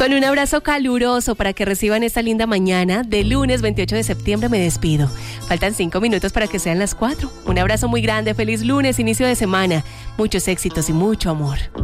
Con un abrazo caluroso para que reciban esta linda mañana de lunes 28 de septiembre me despido. Faltan 5 minutos para que sean las 4. Un abrazo muy grande, feliz lunes, inicio de semana, muchos éxitos y mucho amor.